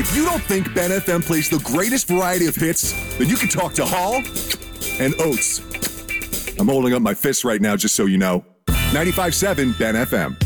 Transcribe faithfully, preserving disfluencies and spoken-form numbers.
If you don't think Ben F M plays the greatest variety of hits, then you can talk to Hall and Oates. I'm holding up my fist right now, just so you know. ninety-five point seven Ben F M.